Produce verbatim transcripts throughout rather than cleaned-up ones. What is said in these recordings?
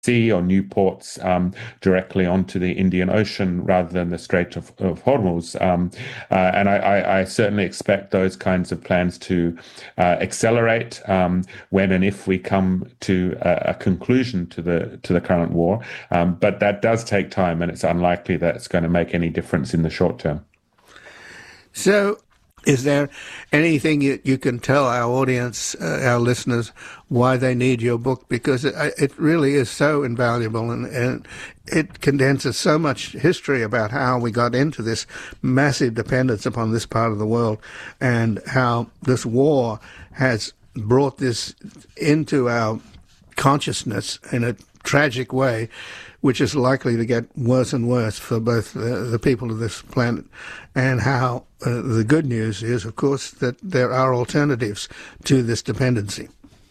Sea or new ports um, directly onto the Indian Ocean rather than the Strait of, of Hormuz. Um, uh, and I, I, I certainly expect those kinds of plans to uh, accelerate um, when and if we come to a, a conclusion to the to the current war. Um, but that does take time, and it's unlikely that it's going to make any difference in the short term. So, is there anything you, you can tell our audience, uh, our listeners, why they need your book? Because it, it really is so invaluable, and, and it condenses so much history about how we got into this massive dependence upon this part of the world, and how this war has brought this into our consciousness in a tragic way, which is likely to get worse and worse for both the, the people of this planet. And how uh, the good news is, of course, that there are alternatives to this dependency.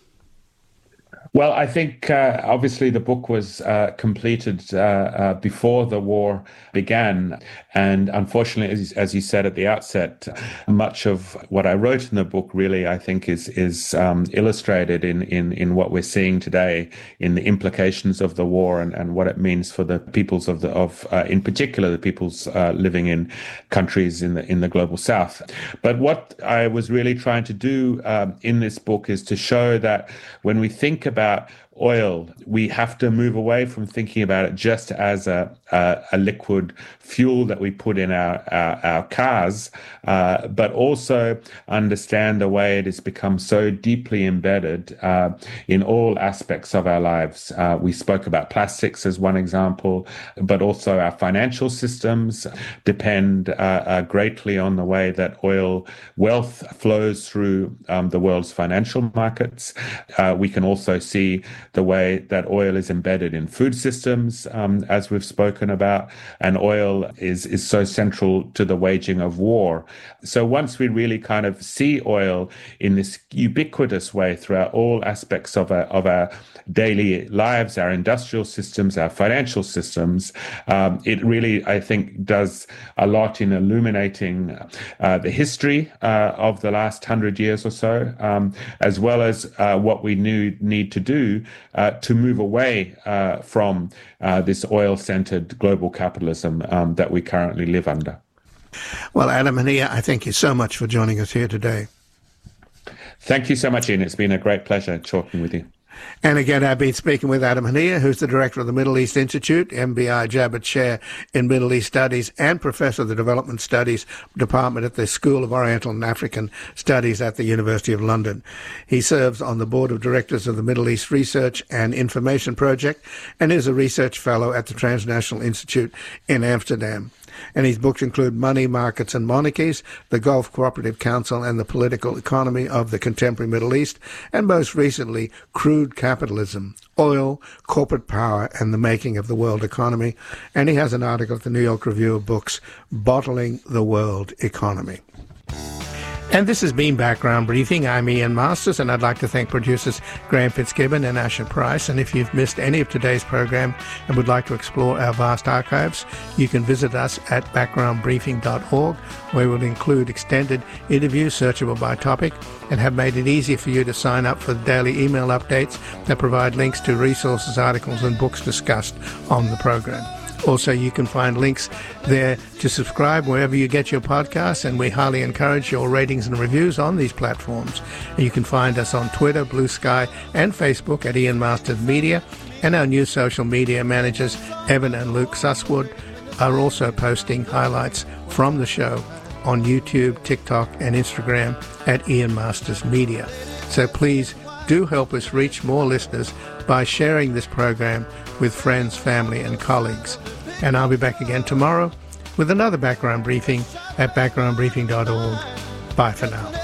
Well, I think uh, obviously the book was uh, completed uh, uh, before the war began. And unfortunately, as, as you said at the outset, much of what I wrote in the book really, I think, is is um, illustrated in, in, in what we're seeing today, in the implications of the war and, and what it means for the peoples of the of uh, in particular the peoples uh, living in countries in the in the global south. But what I was really trying to do um, in this book is to show that when we think about about oil, we have to move away from thinking about it just as a a, a liquid fuel that we put in our our, our cars, uh, but also understand the way it has become so deeply embedded uh, in all aspects of our lives. Uh, we spoke about plastics as one example, but also our financial systems depend uh, uh, greatly on the way that oil wealth flows through um, the world's financial markets. Uh, we can also see the way that oil is embedded in food systems, um, as we've spoken about, and oil is, is so central to the waging of war. So once we really kind of see oil in this ubiquitous way throughout all aspects of our, of our daily lives, our industrial systems, our financial systems, um, it really, I think, does a lot in illuminating uh, the history uh, of the last hundred years or so, um, as well as uh, what we knew, need to do uh, to move away uh, from uh, this oil-centered global capitalism um, that we currently live under. Well, Adam Hanea, I thank you so much for joining us here today. Thank you so much, Ian. It's been a great pleasure talking with you. And again, I've been speaking with Adam Hanea, who's the director of the Middle East Institute, M B I Jabbert Chair in Middle East Studies, and professor of the Development Studies Department at the School of Oriental and African Studies at the University of London. He serves on the board of directors of the Middle East Research and Information Project and is a research fellow at the Transnational Institute in Amsterdam. And his books include Money, Markets and Monarchies, the Gulf Cooperative Council and the Political Economy of the Contemporary Middle East, and most recently, Crude Capitalism, Oil, Corporate Power and the Making of the World Economy. And he has an article at the New York Review of Books, Bottling the World Economy. And this has been Background Briefing. I'm Ian Masters, and I'd like to thank producers Graham Fitzgibbon and Asher Price. And if you've missed any of today's program and would like to explore our vast archives, you can visit us at background briefing dot org, where we'll include extended interviews searchable by topic and have made it easy for you to sign up for the daily email updates that provide links to resources, articles and books discussed on the program. Also, you can find links there to subscribe wherever you get your podcasts, and we highly encourage your ratings and reviews on these platforms. And you can find us on Twitter, Blue Sky, and Facebook at Ian Masters Media, and our new social media managers, Evan and Luke Susswood, are also posting highlights from the show on YouTube, TikTok, and Instagram at Ian Masters Media. So please do help us reach more listeners by sharing this program with friends, family, and colleagues. And I'll be back again tomorrow with another Background Briefing at background briefing dot org. Bye for now.